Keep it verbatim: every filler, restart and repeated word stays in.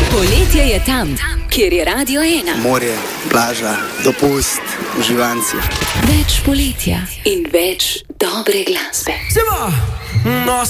Poletje je tam, kjer je Radio ena. Morje, plaža, dopust, uživanci. Več poletja in več dobre glasbe. Seba! No,